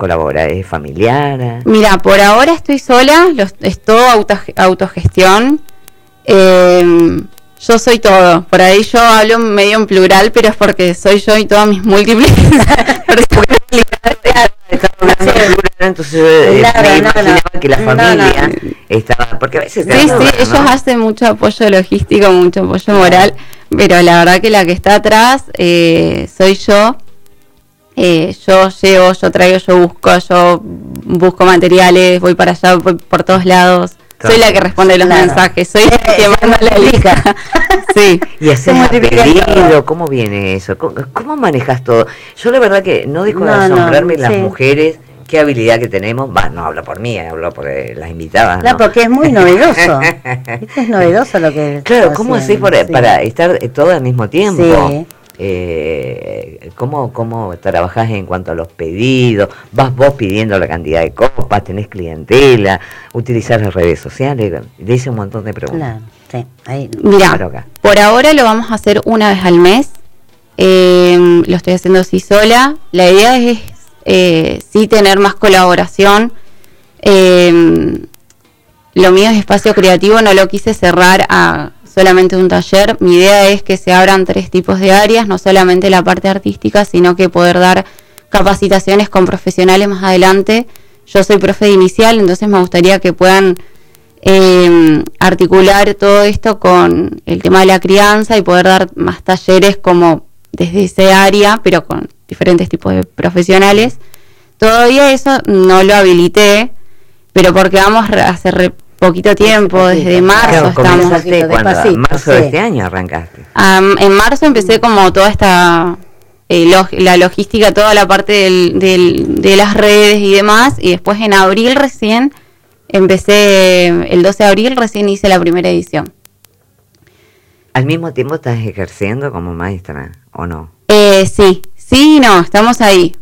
colabora? ¿Es familiar? Mira, por ahora estoy sola, es todo autogestión. Yo soy todo. Por ahí yo hablo medio en plural, pero es porque soy yo y todas mis múltiples entonces me imaginaba que la familia estaba, porque a veces ellos hacen mucho apoyo logístico, mucho apoyo moral, pero la verdad que la que está atrás soy yo. Yo llevo, yo traigo, yo busco materiales, voy para allá, voy por todos lados. Soy la que responde los mensajes, soy la que manda la lista. Sí. Y hacemos pedido, ¿cómo viene eso? ¿Cómo manejas todo? Yo la verdad que no dejo de asombrarme las mujeres, qué habilidad que tenemos. No hablo por mí, hablo por las invitadas. No, porque es muy novedoso. Esto es novedoso lo que... Claro, ¿cómo hacés para estar todo al mismo tiempo? Sí. ¿Cómo trabajás en cuanto a los pedidos? ¿Vas vos pidiendo la cantidad de copas? ¿Tenés clientela? ¿Utilizás las redes sociales? Le hice un montón de preguntas. Claro, sí. Ahí. Mira, por ahora lo vamos a hacer una vez al mes. Lo estoy haciendo así sola. La idea es sí tener más colaboración. Lo mío es espacio creativo, no lo quise cerrar a solamente un taller. Mi idea es que se abran 3 tipos de áreas, no solamente la parte artística, sino que poder dar capacitaciones con profesionales más adelante. Yo soy profe de inicial, entonces me gustaría que puedan articular todo esto con el tema de la crianza y poder dar más talleres como desde ese área, pero con diferentes tipos de profesionales. Todavía eso no lo habilité, pero porque vamos a hacer poquito tiempo, desde marzo estamos. ¿Marzo de este año arrancaste? En marzo empecé como toda esta la logística, toda la parte de las redes y demás, y después en abril recién empecé, el 12 de abril recién hice la primera edición. ¿Al mismo tiempo estás ejerciendo como maestra o no? Sí, no, estamos ahí.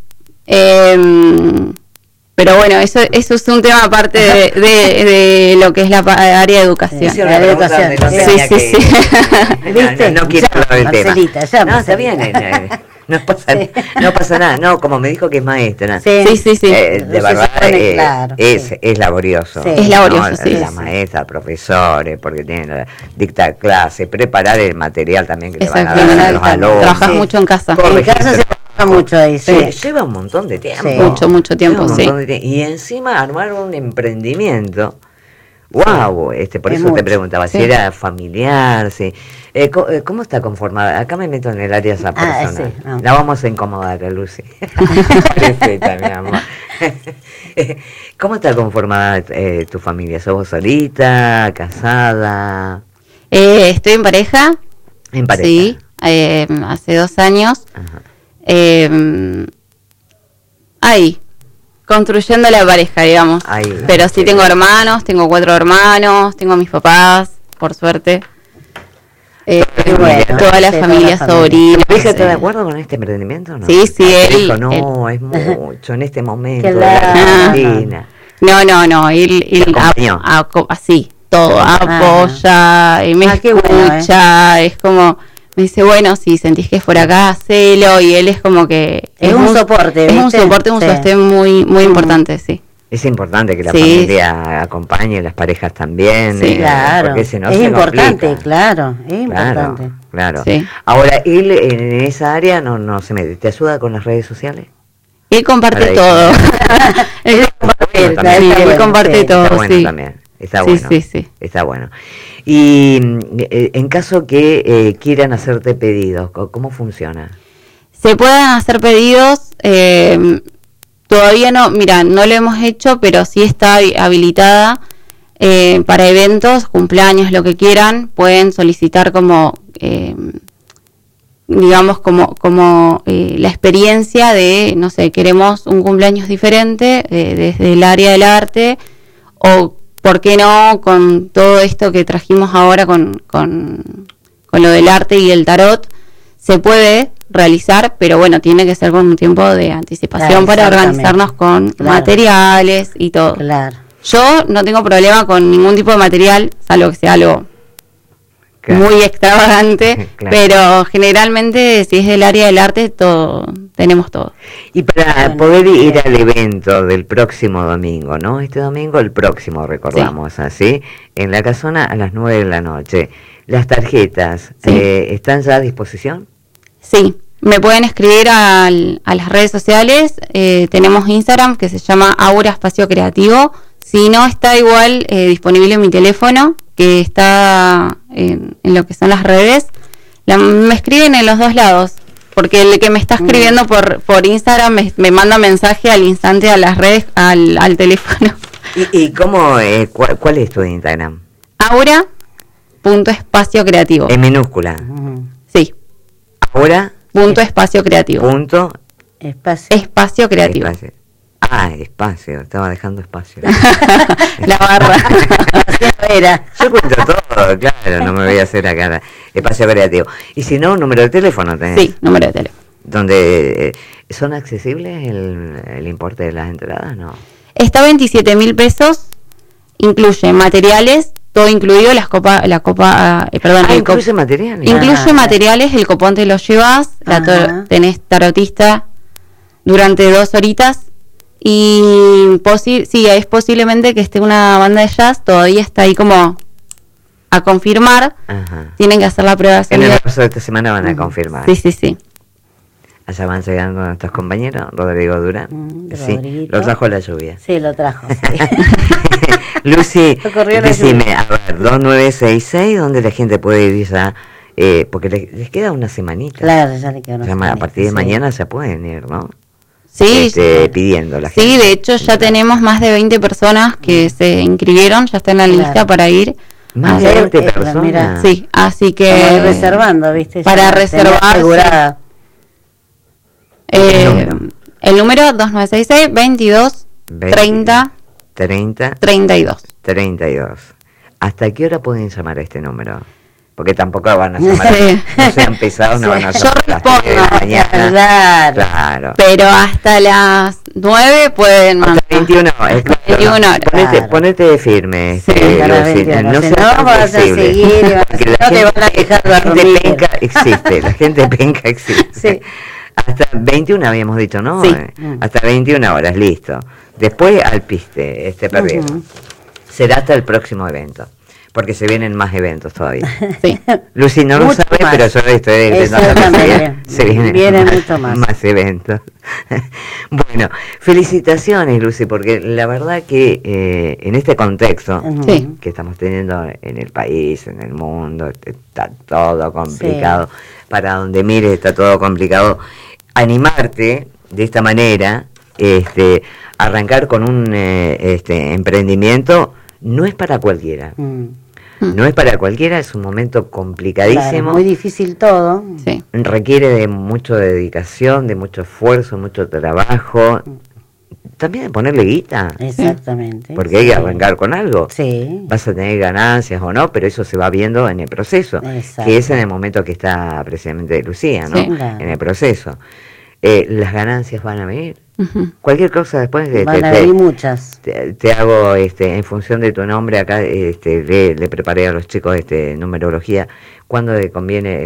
Pero bueno, eso es un tema aparte de lo que es la área de educación. Sí, sí. ¿Viste? No quiero hablar del Marcelita, tema. No, está bien. No pasa nada. No, como me dijo que es maestra. Sí. De verdad, claro, es laborioso. Sí. Es laborioso, sí. La maestra, profesores, porque tienen que dictar clases, preparar el material también que le van a dar a los alumnos. Trabajas mucho en casa. En casa se mucho ahí, lleva un montón de tiempo. Mucho tiempo, Y encima armar un emprendimiento. Wow, por eso te preguntaba si era familiar, ¿cómo está conformada? Acá me meto en el área esa persona. La vamos a incomodar, Lucy. Perfecta, mi amor. ¿Cómo está conformada tu familia? ¿Sos vos solita, casada? Estoy en pareja. ¿En pareja? Sí, hace 2 años. Ajá. Ahí, construyendo la pareja, digamos. Ahí, pero sí tengo hermanos, tengo 4 hermanos, tengo a mis papás, por suerte. Toda la familia, sobrinos. ¿Tu hija está de acuerdo con este emprendimiento o no? Sí, él dijo, no, es mucho en este momento de la Argentina. No, él así, todo, apoya, me escucha, es como... Me dice, bueno, si sentís que es por acá, hacelo, y él es como que... Es un soporte, ¿viste? Es un soporte, un sostén muy importante, sí. Es importante que la familia acompañe, las parejas también. Sí, claro. Porque si no, es se importante, complica. claro, es importante. Claro. Sí. Ahora, él en esa área no se mete. ¿Te ayuda con las redes sociales? Él comparte todo. Él comparte todo, está bueno sí. También. Está bueno. Sí. Está bueno. Y en caso que quieran hacerte pedidos, ¿cómo funciona? Se pueden hacer pedidos, todavía no lo hemos hecho, pero sí está habilitada para eventos, cumpleaños, lo que quieran. Pueden solicitar como, digamos, como la experiencia de, no sé, queremos un cumpleaños diferente desde el área del arte, o ¿por qué no con todo esto que trajimos ahora con lo del arte y el tarot? Se puede realizar, pero bueno, tiene que ser con un tiempo de anticipación para organizarnos con materiales y todo. Claro. Yo no tengo problema con ningún tipo de material, salvo que sea algo muy extravagante, claro. Pero generalmente si es del área del arte, tenemos todo. Y para poder ir al evento del próximo domingo, ¿no? Este domingo, el próximo, recordamos, sí. Así, en la Casona a las 9 de la noche. Las tarjetas, sí. ¿Están ya a disposición? Sí, me pueden escribir a las redes sociales. Tenemos Instagram que se llama Aura Espacio Creativo. Si no, está igual disponible en mi teléfono, que está en lo que son las redes. Me escriben en los dos lados, porque el que me está escribiendo por Instagram me manda mensaje al instante a las redes, al teléfono. ¿Y cómo, cuál es tu Instagram? Aura.espacio creativo. En minúscula. Sí. Aura.espacio creativo. Espacio creativo. Espacio. Espacio, estaba dejando espacio. La barra. Yo cuento todo, claro, no me voy a hacer acá espacio creativo. Y si no, un número de teléfono tenés. Sí, número de teléfono. ¿Donde son accesibles el importe de las entradas? No. Está 27.000 pesos, incluye materiales, todo incluido, incluye materiales. Incluye materiales, el copón te lo llevas, tenés tarotista durante 2 horitas. Y sí, es posiblemente que esté una banda de jazz, todavía está ahí como a confirmar. Ajá. Tienen que hacer la prueba de sonido. En el curso de esta semana van a confirmar. Sí. Allá van llegando nuestros compañeros, Rodrigo Durán. Sí, lo trajo la lluvia. Sí, lo trajo. Sí. Lucy, decime, a ver, 2966, ¿dónde la gente puede ir ya? Porque les queda una semanita. Claro, ya le queda una semanita. A partir de mañana ya pueden ir, ¿no? Sí, pidiendo la gente. Sí, de hecho ya tenemos más de 20 personas que se inscribieron, ya está en la lista para ir. Más de 20 personas. Mira, sí, así que ir reservando, ¿viste? Para reservar. El número 2966 22 30 32. ¿Hasta qué hora pueden llamar a este número? Porque tampoco van a llamar, no sean pesados, no van a llamar a las 10 de la mañana. Claro. Pero hasta las 9 pueden mandar. Hasta 21 horas. 21 horas. Ponete firme. Sí, no seas vas a seguir, no te van a dejar dormir. La gente penca existe. Sí. Hasta 21 habíamos dicho, ¿no? Sí. Hasta 21 horas, listo. Después al piste, perdido. Será hasta el próximo evento. Porque se vienen más eventos todavía. Sí. Lucy no lo sabe, pero yo le estoy intentando que se vienen mucho más eventos. Bueno, felicitaciones, Lucy, porque la verdad que en este contexto que estamos teniendo en el país, en el mundo, está todo complicado. Sí. Para donde mires está todo complicado. Animarte de esta manera, arrancar con un emprendimiento, no es para cualquiera. No es para cualquiera, es un momento complicadísimo. Claro, muy difícil todo. Sí. Requiere de mucha dedicación, de mucho esfuerzo, mucho trabajo. También de ponerle guita. Exactamente. Porque hay que arrancar con algo. Sí. Vas a tener ganancias o no, pero eso se va viendo en el proceso. Que es en el momento que está precisamente Lucía, ¿no? Sí. Claro. En el proceso. Las ganancias van a venir. Cualquier cosa después van a venir muchas. Te hago en función de tu nombre acá, le preparé a los chicos numerología cuándo conviene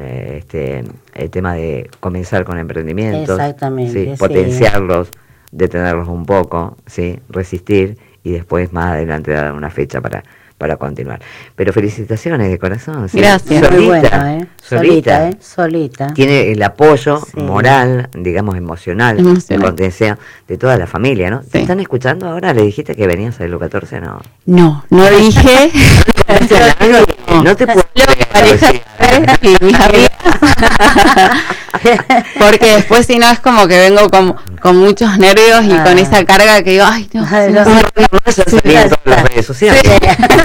el tema de comenzar con emprendimientos. Exactamente, ¿sí? Potenciarlos, detenerlos un poco, ¿sí? Resistir y después más adelante dar una fecha para continuar. Pero felicitaciones de corazón. ¿sí? Gracias. Solita, solita. Tiene el apoyo moral, digamos emocional, potencia de toda la familia, ¿no? Sí. ¿Te están escuchando ahora? ¿Le dijiste que venías a Lu 14? No. No dije. No te puedo y mis amigas. Porque después si no es como que vengo con muchos nervios y con esa carga que digo, ay, no. Más ya salí en todas las redes sociales. Sí.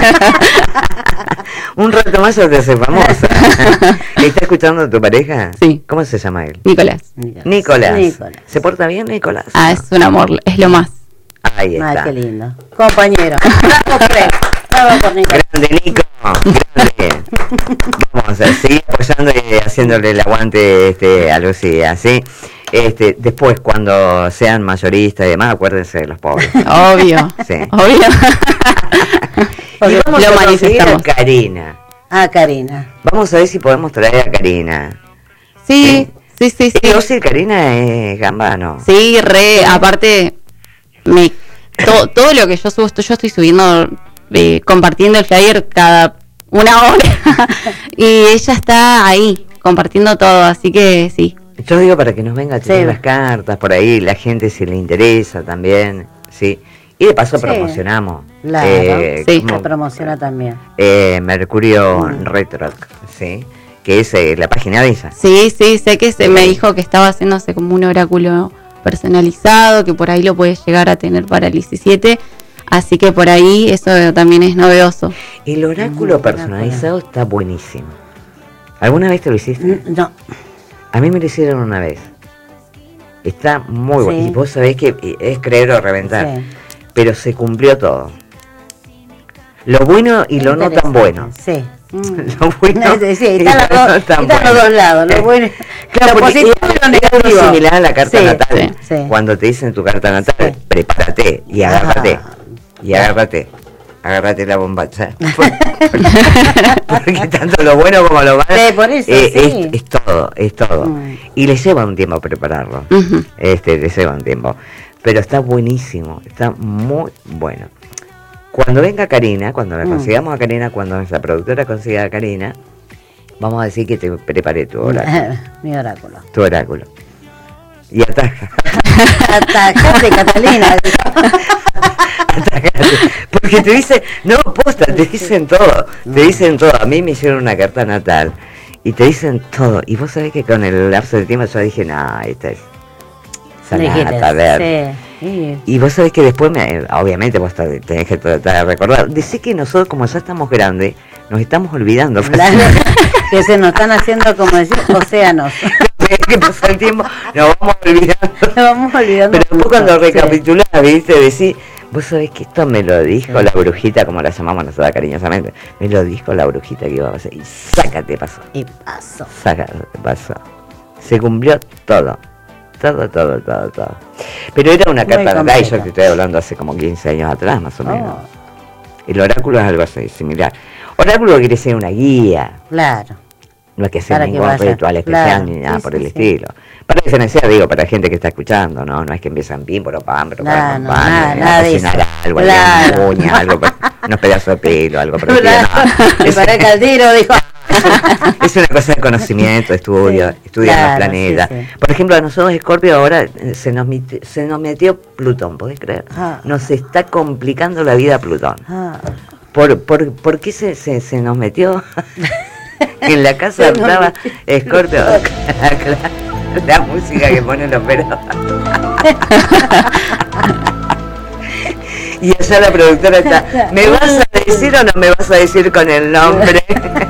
Un rato más ya te hace famosa. ¿Está escuchando a tu pareja? Sí. ¿Cómo se llama él? Nicolás. ¿Se porta bien, Nicolás? Es un amor, es lo más. Ahí está. Qué lindo. Compañero. Bravo por Nicolás. Grande, Nico. Grande. Vamos a seguir apoyando y haciéndole el aguante a Lucía, ¿sí? Después, cuando sean mayoristas y demás, acuérdense de los pobres. Obvio. Sí. Obvio. Y vamos a conseguir a Karina. Ah, Karina. Vamos a ver si podemos traer a Karina. Sí. Sí. ¿Vos y Karina es gamba, no? Sí, aparte, todo lo que yo subo, yo estoy subiendo, compartiendo el flyer cada una hora. Y ella está ahí, compartiendo todo, así que sí. Yo digo para que nos venga a tirar las cartas, por ahí, la gente si le interesa también, sí. Y de paso promocionamos. Claro, sí, se promociona también. Mercurio Retro, sí. Que es la página de ella. Sí, sé que me dijo que estaba haciéndose como un oráculo personalizado, que por ahí lo puedes llegar a tener para el 17, así que por ahí eso también es novedoso. El oráculo personalizado está buenísimo. ¿Alguna vez te lo hiciste? No. A mí me lo hicieron una vez. Está muy bueno. Y vos sabés que es creer o reventar. Sí. Pero se cumplió todo. Lo bueno y lo no tan bueno. Sí. Lo bueno están los dos lados. Lo bueno, claro, lo positivo y lo negativo. Es similar a la carta natal. Sí. Cuando te dicen tu carta natal, prepárate y agárrate. Y agárrate la bombacha. Porque tanto lo bueno como lo malo por eso, es todo. Y le lleva un tiempo prepararlo. Le lleva un tiempo. Pero está buenísimo, está muy bueno. Cuando venga Karina, cuando la consigamos a Karina, cuando nuestra productora consiga a Karina, vamos a decir que te prepare tu oráculo. Mi oráculo. Tu oráculo. Y ataja. Atajate, Catalina. Atajate. Porque te dicen, no, posta, te dicen todo. Te dicen todo. A mí me hicieron una carta natal y te dicen todo. Y vos sabés que con el lapso de tiempo yo dije, no, esta es sanata, a ver. Sí. Y vos sabés que después, obviamente vos tenés que tratar de recordar. Decís que nosotros, como ya estamos grandes, nos estamos olvidando. Que se nos están haciendo, como decir, océanos. Que pasa el tiempo, nos vamos olvidando. Pero después cuando recapitulás, ¿viste? Decís, vos sabés que esto me lo dijo la brujita, como la llamamos nosotros cariñosamente. Me lo dijo la brujita que iba a pasar. Y sácate, pasó. Y pasó. Sácate, pasó. Se cumplió todo. Todo. Pero era una carta natal, y yo te estoy hablando hace como 15 años atrás, más o menos. El oráculo es algo así, similar. Oráculo quiere ser una guía. Claro. No es que sea ningún ritual especial ni nada por el estilo. Para diferenciar, digo, para la gente que está escuchando, ¿no? No es que empiezan pim, pero pam, nada de eso. Algo, uña, algo, unos pedazos de pelo, algo por el estilo. No. Para el caldero, dijo. Es una cosa de conocimiento, estudian los planetas. Sí. Por ejemplo, a nosotros Escorpio ahora se nos metió Plutón, ¿podés creer? Nos está complicando la vida Plutón. ¿Por qué se nos metió? En la casa estaba Escorpio. La música que ponen los perros. Y allá la productora está, ¿me vas a decir o no me vas a decir con el nombre?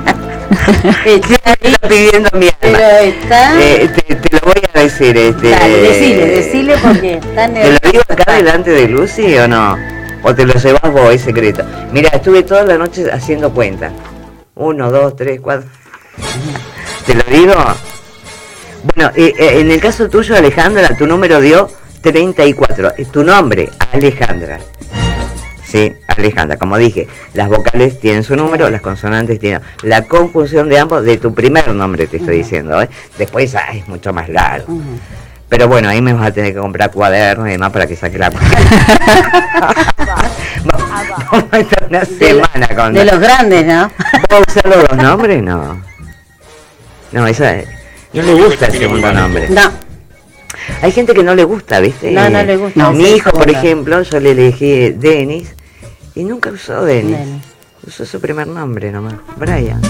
Está pidiendo mi alma. Pero está... te lo voy a decir. Dale, decile porque está ¿te lo digo acá delante de Lucy o no? ¿O te lo llevas vos, es secreto? Mira, estuve toda la noche haciendo cuenta. 1, 2, 3, 4. ¿Te lo digo? Bueno, en el caso tuyo, Alejandra, tu número dio 34. Tu nombre, Alejandra. Sí, Alejandra, como dije, las vocales tienen su número, las consonantes tienen la conjunción de ambos de tu primer nombre, te estoy diciendo, ¿eh? Después es mucho más largo. Pero bueno, ahí me vas a tener que comprar cuadernos y demás para que saque la vamos a estar una semana con... De los grandes, ¿no? ¿Puedo usar los dos nombres? No. No, esa... No le gusta el segundo nombre. No. Hay gente que no le gusta, ¿viste? No le gusta. No, mi hijo, por ejemplo, yo le elegí Denis y nunca usó Denis. Usó su primer nombre nomás, Brian.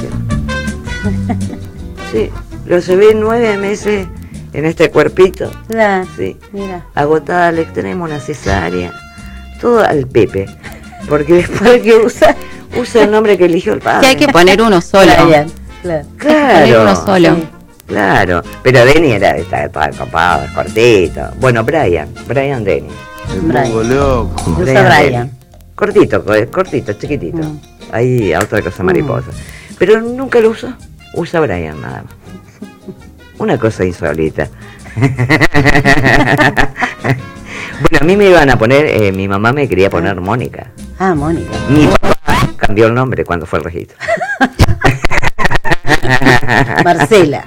Sí, lo llevé 9 meses en este cuerpito. Claro, sí. Mira. Agotada al extremo, una cesárea. Todo al Pepe. Porque después que usa el nombre que eligió el padre. Que hay que poner uno solo. Claro. Poner uno solo. Sí. Claro, pero Denny estaba copado, cortito. Bueno, Brian Denny. Brian. Cortito, chiquitito. Ahí otra cosa mariposa. Pero nunca lo usó. Usa Brian nada más. Una cosa insólita. Bueno, a mí me iban a poner, mi mamá me quería poner Mónica. Mónica. Mi papá cambió el nombre cuando fue al registro. Marcela.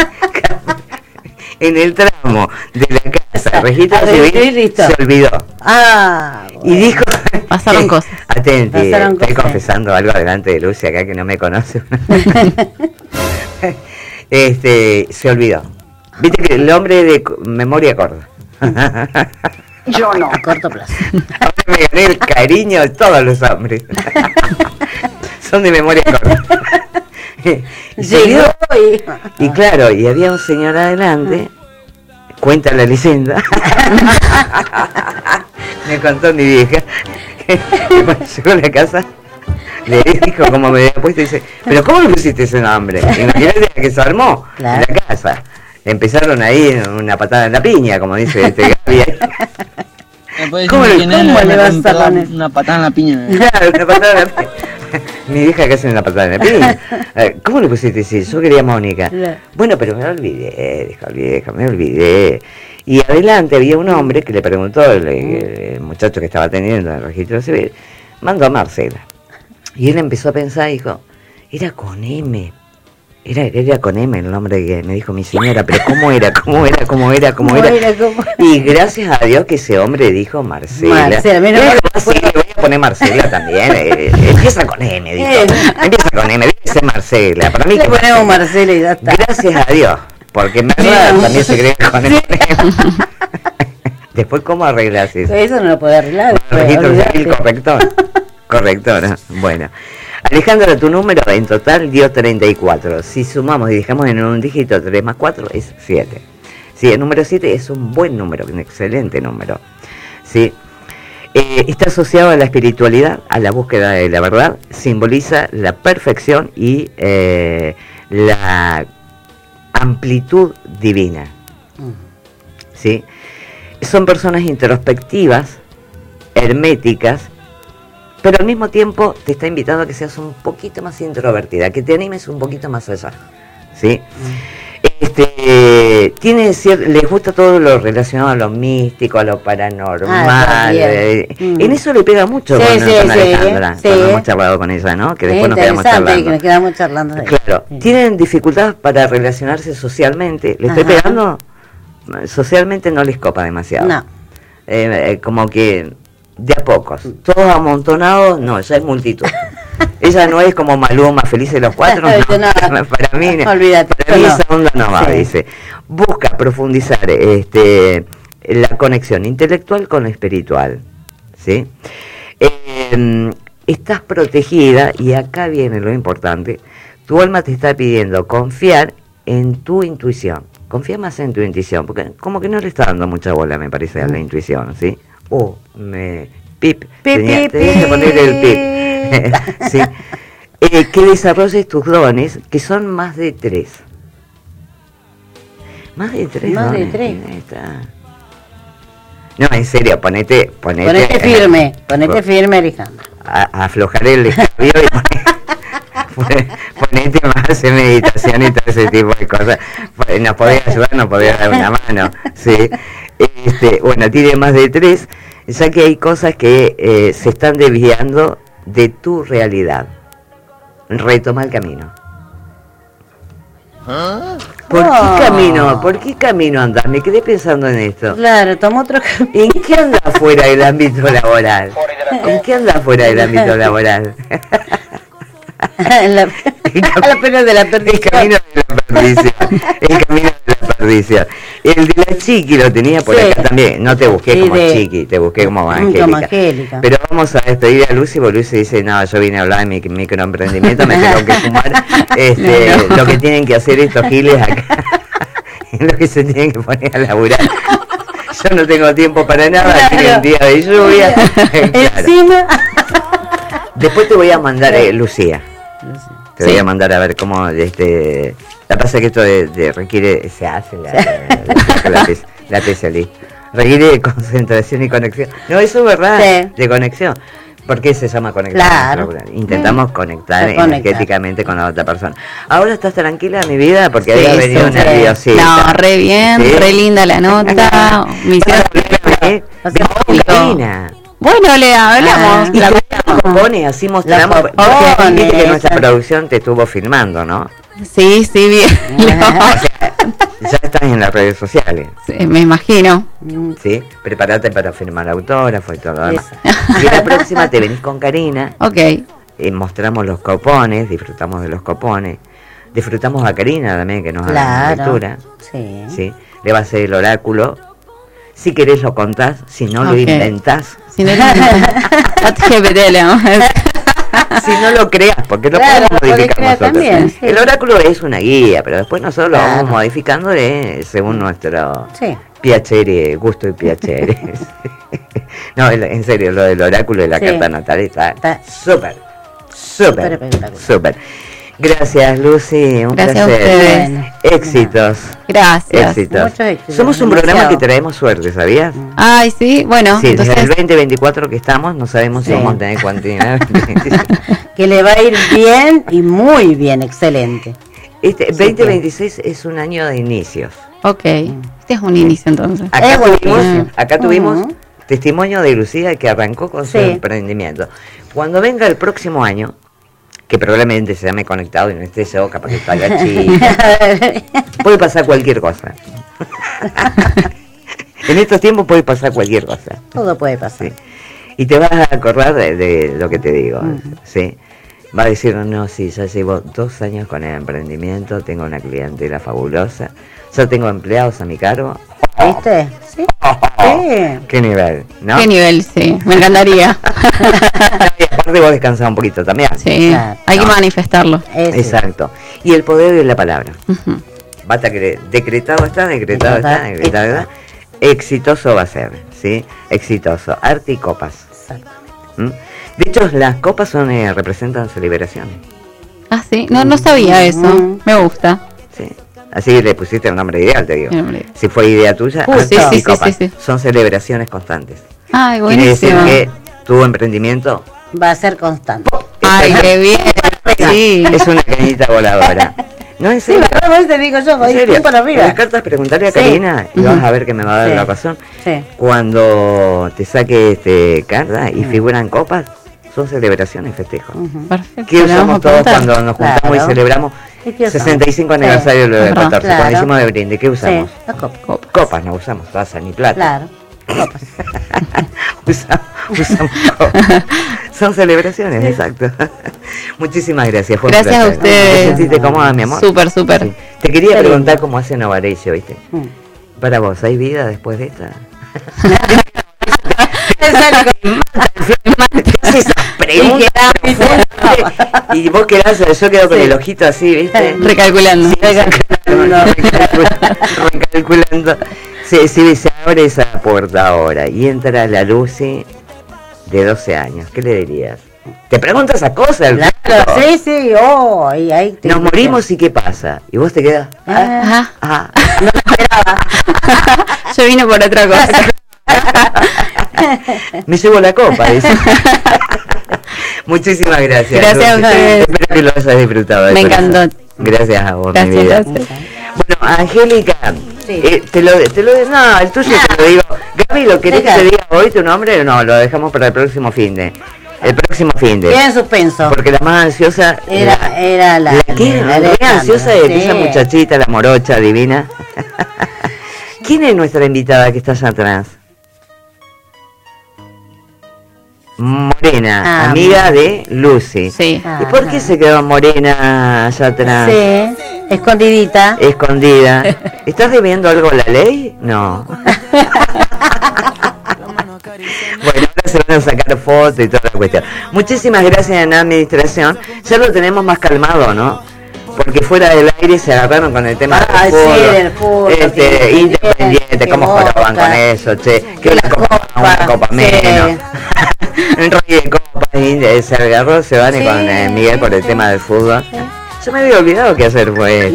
En el tramo de la casa, registro civil, se olvidó. Bueno. Y dijo... Pasaron cosas. Atenti, Pasaron estoy cosas. confesando algo delante de Lucy acá que no me conoce. Se olvidó. Viste que el hombre de memoria corta. Yo no. A corto plazo. Ahora me gané el cariño de todos los hombres. Son de memoria corta. Llegó y claro, y había un señor adelante, cuenta la leyenda, me contó mi vieja, que cuando llegó a la casa, le dijo como me había puesto, dice, pero ¿cómo le pusiste ese nombre? Imagínate que se armó en la casa. Empezaron ahí una patada en la piña, como dice Gaby. ¿Cómo le vas a dar una patada en la piña? Claro, una patada en la piña. Mi hija que hace una patada en la piña. ¿Cómo le pusiste así? Yo quería Mónica. Bueno, pero me olvidé, dijo el viejo, me olvidé. Y adelante había un hombre que le preguntó, el muchacho que estaba atendiendo en el registro civil, mandó a Marcela. Y él empezó a pensar, dijo, era con M. Era con M el nombre que me dijo mi señora, pero ¿cómo era? Y gracias a Dios que ese hombre dijo Marcela. Sí, voy a poner Marcela también. Empieza con M, dijo. Empieza con M, dice Marcela. Para mí le que ponemos Marcela y ya está. Gracias a Dios, porque Marcela también se cree con M. Después, ¿cómo arreglas eso? Eso no lo puede arreglar. Registro civil corrector, ¿no? Bueno. Alejandra, tu número en total dio 34. Si sumamos y dejamos en un dígito 3 más 4 es 7. Sí, el número 7 es un buen número, un excelente número. Sí. Está asociado a la espiritualidad, a la búsqueda de la verdad, simboliza la perfección y la amplitud divina. ¿Sí? Son personas introspectivas, herméticas, pero al mismo tiempo te está invitando a que seas un poquito más introvertida, que te animes un poquito más allá, ¿sí? Les gusta todo lo relacionado a lo místico, a lo paranormal. En eso le pega mucho con Alejandra, cuando hemos charlado con ella, ¿no? Que después nos quedamos charlando. Que nos quedamos charlando de claro, tienen dificultad para relacionarse socialmente. ¿Le estoy pegando? Socialmente no les copa demasiado. No. Como que de a pocos, todos amontonados, no, ya es multitud. Ella no es como Maluma, Felices los Cuatro, no. Para mí, olvídate, para mí esa onda no va, dice. Busca profundizar la conexión intelectual con lo espiritual, ¿sí? Estás protegida, y acá viene lo importante, tu alma te está pidiendo confiar en tu intuición. Confía más en tu intuición, porque como que no le está dando mucha bola, me parece, a la intuición, ¿sí? Tenías que poner el pip. ¿Sí? Que desarrolles tus dones, que son más de 3. Más de 3 Más dones. de 3. No, en serio, ponete firme, Alejandra. Aflojar el escabio y ponete más en meditación y todo ese tipo de cosas. Nos podía ayudar, nos podía dar una mano, ¿sí? Bueno, tiene más de 3, ya que hay cosas que se están desviando de tu realidad. Retoma el camino. ¿Por qué camino andás? Me quedé pensando en esto. Claro, toma otro camino. ¿En qué anda fuera del ámbito laboral? ¿En qué anda fuera del ámbito laboral? La pena de la perdición. El camino de la perdición. El de la Chiqui lo tenía por acá también. No te busqué como Chiqui, te busqué como Angélica. Pero vamos a despedir a Lucy, porque Lucy dice, no, yo vine a hablar de mi microemprendimiento, me tengo que fumar. Lo que tienen que hacer estos giles acá es lo que se tienen que poner a laburar. Yo no tengo tiempo para nada, tiene un día de lluvia. Encima. Después te voy a mandar, Lucía. Te voy a mandar a ver cómo la pasa que esto requiere, se hace la TCLI. Requiere concentración y conexión. No, eso es verdad, de conexión. ¿Por qué se llama conexión? Claro. Intentamos conectar energéticamente con la otra persona. Ahora estás tranquila, mi vida, porque había venido nerviosita. No, re bien, re linda la nota. Bueno, le hablamos. Y la pone, así mostramos. Viste que nuestra producción te estuvo filmando, ¿no? Sí, bien. O sea, ya estás en las redes sociales. Sí, me imagino. ¿Sí? Prepárate para firmar autógrafo y todo lo demás. Y la próxima te venís con Karina. Ok. Mostramos los copones, disfrutamos de los copones. Disfrutamos a Karina también, que nos haga la lectura. Sí. ¿Sí? Le va a hacer el oráculo. Si querés lo contás, si no lo inventás. Si no si no lo creas, porque lo podemos modificar nosotros. También, sí. El oráculo es una guía, pero después nosotros lo vamos modificando según nuestro piacere, gusto y piacere. No, en serio, lo del oráculo y la carta natal está súper. Gracias, Lucy, un placer. Gracias a ustedes. Bueno, éxitos. Gracias. Éxitos. Muchos éxitos. Somos un programa que traemos suerte, ¿sabías? Ay, sí, bueno. Sí, entonces... desde el 2024 que estamos, no sabemos si vamos a tener continuidad. Que le va a ir bien y muy bien, excelente. Este 2026 es un año de inicios. Ok, este es un inicio entonces. Acá tuvimos testimonio de Lucía que arrancó con su emprendimiento. Cuando venga el próximo año, que probablemente se llame conectado y no esté yo, capaz que está chica, puede pasar cualquier cosa. En estos tiempos puede pasar cualquier cosa. Todo puede pasar. Sí. Y te vas a acordar de lo que te digo. ¿Sí? Va a decir, no, sí, ya llevo 2 años con el emprendimiento, tengo una clientela fabulosa, ya tengo empleados a mi cargo. ¿Viste? Sí. ¿Qué nivel? ¿No? ¿Qué nivel? Sí, me encantaría. Y aparte vos descansás un poquito también. Sí, hay que manifestarlo. Exacto. Y el poder de la palabra. Basta que decretado está. Exitoso va a ser, ¿sí? Exitoso. Arte y copas. De hecho, las copas representan celebraciones. Ah, sí, no sabía eso. Me gusta. Sí. Así le pusiste el nombre ideal, te digo. Si fue idea tuya, sí. Son celebraciones constantes. Ay, buenísimo. Quiere decir que tu emprendimiento va a ser constante. Ay, qué bien. Sí. Es una cañita voladora. No, en serio. Sí, te digo yo, voy para arriba. Las cartas, preguntarle a Karina y vas a ver que me va a dar la razón. Sí. Cuando te saque carta y figuran copas, son celebraciones, festejos. Perfecto. ¿Qué usamos todos cuando nos juntamos y celebramos 65 aniversario de 14? Cuando hicimos de brinde, ¿qué usamos? Copas no usamos, taza ni plata. Claro. Copas. usamos copas. Son celebraciones, exacto. Muchísimas gracias. Gracias a ustedes. ¿Te sentiste cómoda, mi amor? Súper. Sí. Te quería preguntar cómo hace Novarecio, ¿viste? Para vos, ¿hay vida después de esta? Y vos quedás, yo quedo con el ojito así, ¿viste? Recalculando. Recalculando. Sí, se abre esa puerta ahora y entra la Lucy de 12 años. ¿Qué le dirías? Te preguntas esas cosas. Claro, sí. Y ahí nos morimos y ¿qué pasa? Y vos te quedas. No lo esperaba. Yo vine por otra cosa. Me llevo la copa, dice. Muchísimas gracias. Gracias a ustedes. Espero que lo hayas disfrutado. Me encantó. Gracias a vos, mi vida. Gracias. Bueno, Angélica, te lo no, el tuyo te lo digo. Gaby, ¿lo querés que te diga hoy tu nombre? No, lo dejamos para el próximo fin de. Queda en suspenso. Porque la más ansiosa era la ansiosa de esa muchachita, la morocha divina. ¿Quién es nuestra invitada que está allá atrás? Morena, amiga de Lucy. Sí. ¿Y por qué se quedó Morena allá atrás? Sí, escondidita. Escondida. ¿Estás debiendo algo a la ley? No. Bueno, ahora se van a sacar fotos y toda la cuestión. Muchísimas gracias en la administración. Ya lo tenemos más calmado, ¿no? Porque fuera del aire se agarraron con el tema del fútbol. Independiente, ¿cómo joroban con eso? Che, que una copa menos. Un rollo de copas, se agarró, se van con Miguel por el tema del fútbol. Yo me había olvidado que ayer fue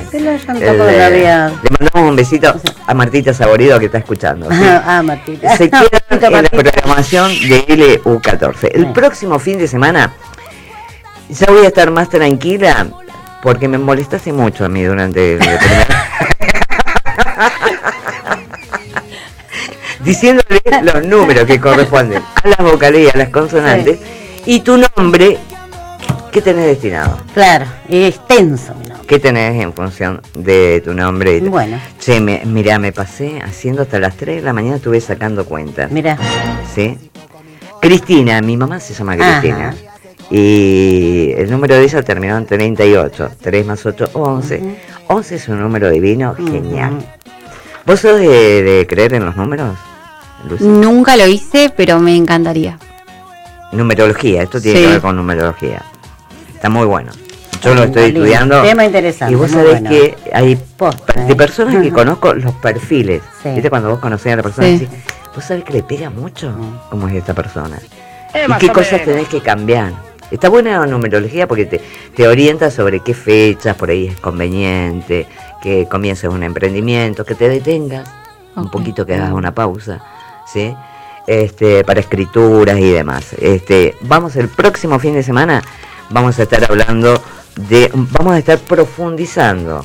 le mandamos un besito a Martita Saborido que está escuchando. ¿Sí? Martita. Se quedan en la programación de LU14. El próximo fin de semana ya voy a estar más tranquila porque me molestaste mucho a mí durante el diciéndole los números que corresponden a las vocales y a las consonantes y tu nombre. ¿Qué tenés destinado? Claro, extenso mi nombre. ¿Qué tenés en función de tu nombre? Bueno. Che, mirá, me pasé haciendo hasta las 3 de la mañana, estuve sacando cuentas. Mirá. ¿Sí? Cristina, mi mamá se llama Cristina. Ajá. Y el número de ella terminó en 38. 3 más 8, 11. 11 es un número divino, genial. ¿Vos sos de creer en los números, Lucy? Nunca lo hice, pero me encantaría. Numerología, esto tiene que ver con numerología. Está muy bueno. Yo lo estoy lindo, estudiando. tema interesante. Y vos muy sabés bueno. que hay Posta, de personas que conozco los perfiles. Sí. ¿Viste? Cuando vos conocés a la persona, Sí. decís, vos sabés que le pega mucho cómo es esta persona. Y más qué o cosas menos. tenés que cambiar. Está buena la numerología porque te orienta sobre qué fechas por ahí es conveniente, que comiences un emprendimiento, que te detengas un poquito, que hagas una pausa, ¿sí? Para escrituras y demás. Vamos el próximo fin de semana, vamos a estar hablando vamos a estar profundizando.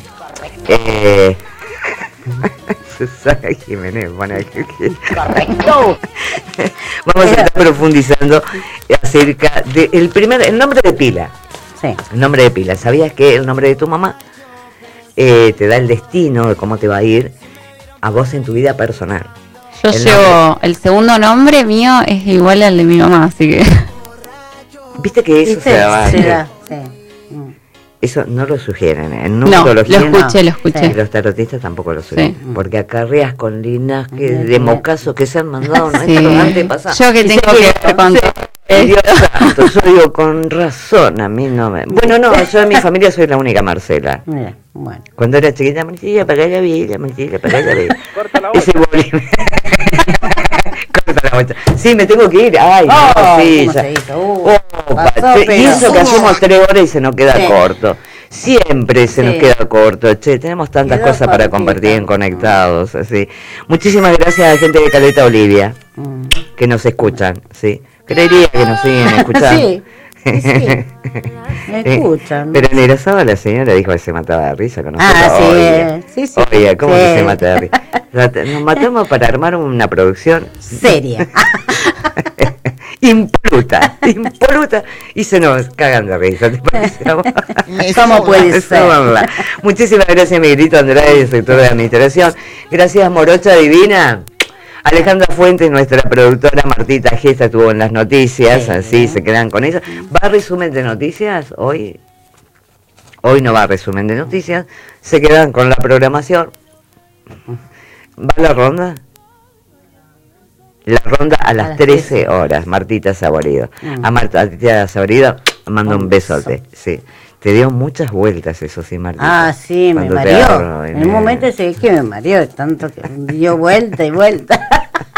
Susana Jiménez, Correcto. Vamos a estar profundizando acerca el nombre de pila. Sí. El nombre de pila. ¿Sabías que el nombre de tu mamá te da el destino de cómo te va a ir a vos en tu vida personal? Yo llevo, el segundo nombre mío es igual al de mi mamá, así que... Viste que eso se da. Se da, sí. Eso no lo sugieren. En No, numerología lo escuché. y los tarotistas tampoco lo sugieren. Sí. Porque acarreas con linajes de mocazos que se han mandado Sí. nuestros antepasados. Yo que Y tengo se que quedan, ver con sí. todo Dios santo, yo digo con razón, a mí no me... Bueno, no, yo en mi familia soy la única Marcela. Mira, bueno. Cuando era chiquita, Marcela, para la vida, Marcela, para la vida. Corta la Ese bocha. boli... Corta la bocha. Sí, me tengo que ir. Ay, Oh, no, sí, ¿cómo ya. se hizo? Opa, pasó, y pero- eso que hacemos 3 horas y se nos queda Sí. corto. Siempre se nos Sí. queda corto. Che, tenemos tantas Quedó cosas para cortito. compartir en Conectados. Así. Muchísimas gracias a la gente de Caleta Olivia que nos escuchan. ¿Sí? Creería que nos siguen escuchando. Sí, sí. Me escuchan. Pero en Irazábal la señora dijo que se mataba de risa con nosotros. Ah, sí, Oiga. sí, sí. Oiga, ¿cómo Sí. que se mata de risa? Nos matamos para armar una producción Seria. impoluta, y se nos cagan de risa, ¿te parece? ¿Cómo puede ser? Somosla. Muchísimas gracias, Miguelito Andrade, sector de administración. Gracias, Morocha Divina. Alejandra Fuentes, nuestra productora. Martita Gesta estuvo en las noticias, Sí. así se quedan con eso. ¿Va a resumen de noticias hoy? Hoy no va a resumen de noticias, se quedan con la programación. ¿Va la ronda? La ronda a las 13 horas, Martita Saborido. A Martita Saborido mando un besote. Sí. Te dio muchas vueltas, eso sí, Martita. Ah, sí, me Cuando te mareó. agarró En un momento sé que me mareó, tanto que dio vuelta y vuelta.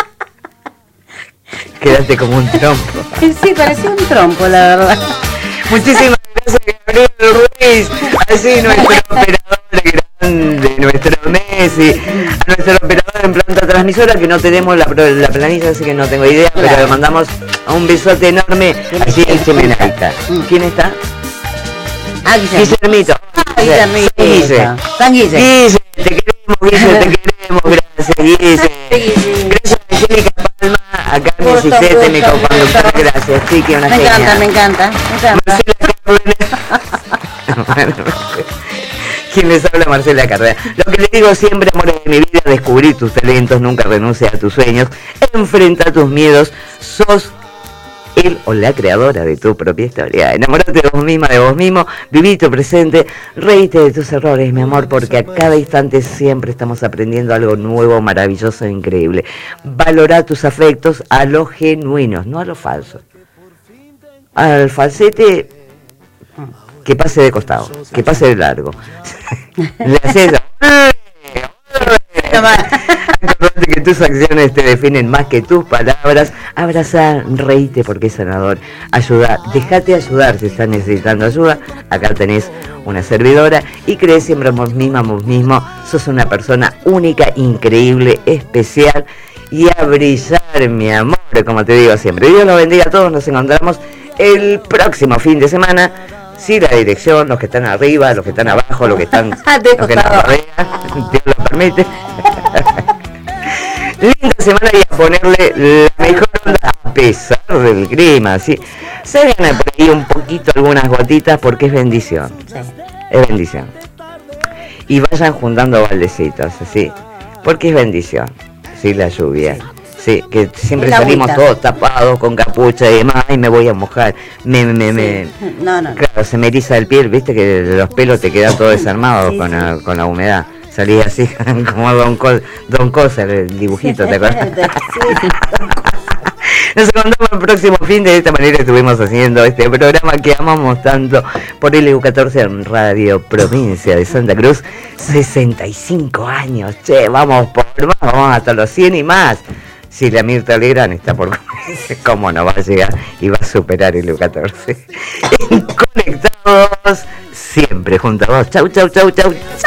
Quedaste como un trompo. Sí, parecía un trompo, la verdad. Muchísimas gracias, Gabriel Ruiz. Así nuestro operador grande, nuestro Messi. A nuestro operador en planta transmisora, que no tenemos la planilla, así que no tengo idea, pero Claro. le mandamos un besote enorme allí en Chimenaica. ¿Quién está? Ah, Guillermito. Guillermito. Guille. San Guille. Guille, te queremos, gracias, Guille. Gracias, Angélica Palma, acá mi Gusto, asistente, gusto, mi coconductor, gusto. gracias, Chiqui, una Me encanta, genia. me encanta, me encanta. Marcela Cárdenas. Quien les habla, Marcela Carrera. Lo que le digo siempre, amores de mi vida, descubrir tus talentos, nunca renuncies a tus sueños, enfrenta tus miedos, sos él o la creadora de tu propia historia. Enamórate de vos misma, de vos mismo, viví tu presente, reíte de tus errores, mi amor, porque a cada instante siempre estamos aprendiendo algo nuevo, maravilloso e increíble. Valora tus afectos a los genuinos, no a los falsos. Al falsete, que pase de costado, que pase de largo. Le haces... Acordate que tus acciones te definen más que tus palabras. Abrazar, reíte porque es sanador. Ayudar, déjate ayudar si estás necesitando ayuda. Acá tenés una servidora. Y crees siempre en vos misma, vos mismo. Sos una persona única, increíble, especial. Y a brillar, mi amor, como te digo siempre. Dios los bendiga a todos. Nos encontramos el próximo fin de semana. Sí, la dirección, los que están arriba, los que están abajo, los que están, los que nos rodean, Dios lo permite. Linda semana y a ponerle la mejor onda a pesar del clima, ¿sí? Se viene por ahí un poquito algunas gotitas porque es bendición. Sí. Es bendición. y vayan juntando baldecitos, así, porque es bendición, sí, la lluvia. Sí, que siempre salimos todos tapados con capucha y demás, y me voy a mojar. No. Claro, se me eriza el piel, viste que los pelos te quedan todos desarmados con la humedad. Salí así como Don Cosa, el dibujito, ¿te acuerdas? Nos encontramos el próximo fin. De esta manera estuvimos haciendo este programa que amamos tanto por LU14 en Radio Provincia de Santa Cruz. 65 años, che, vamos por más, vamos hasta los 100 y más. Si la Mirta Legrand está por cómo no va a llegar y va a superar el LU14. Conectados siempre junto a vos. Chau.